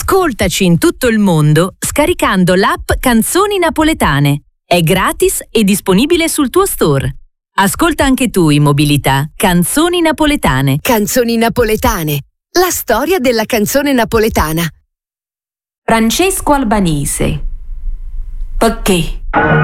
Ascoltaci in tutto il mondo scaricando l'app Canzoni Napoletane. È gratis e disponibile sul tuo store. Ascolta anche tu in mobilità Canzoni Napoletane. Canzoni Napoletane. La storia della canzone napoletana. Francesco Albanese. Perché?